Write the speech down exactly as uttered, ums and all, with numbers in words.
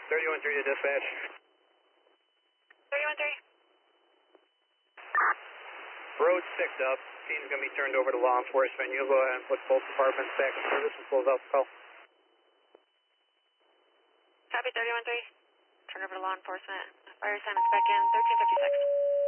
thirty-one three to dispatch. thirty-one three. Road's picked up. Team's going to be turned over to law enforcement. You'll go ahead and put both departments back in service and close out the call. Copy thirty-one three. Turn over to law enforcement. Fire assignment's back in thirteen fifty-six.